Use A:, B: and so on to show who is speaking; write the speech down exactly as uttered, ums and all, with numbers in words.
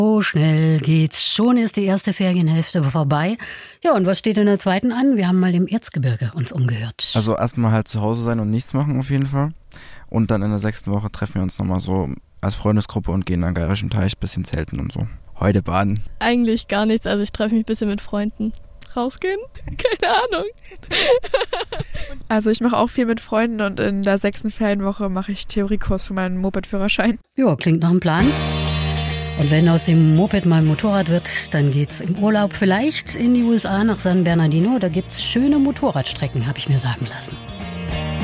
A: So schnell geht's. Schon ist die erste Ferienhälfte vorbei. Ja, und was steht in der zweiten an? Wir haben mal im Erzgebirge uns umgehört.
B: Also erstmal halt zu Hause sein und nichts machen auf jeden Fall. Und dann in der sechsten Woche treffen wir uns nochmal so als Freundesgruppe und gehen an den Geirischen Teich, bisschen zelten und so. Heute baden.
C: Eigentlich gar nichts, also ich treffe mich ein bisschen mit Freunden. Rausgehen? Keine Ahnung.
D: Also ich mache auch viel mit Freunden und in der sechsten Ferienwoche mache ich Theoriekurs für meinen Moped-Führerschein.
A: Ja, klingt nach einem Plan. Und wenn aus dem Moped mal ein Motorrad wird, dann geht's im Urlaub vielleicht in die U S A nach San Bernardino. Da gibt's schöne Motorradstrecken, habe ich mir sagen lassen.